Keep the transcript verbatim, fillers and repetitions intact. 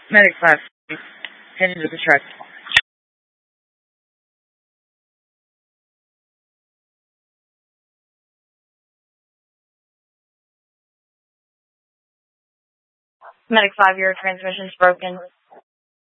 Medic five, heading to the truck. Medic five, your transmission's broken.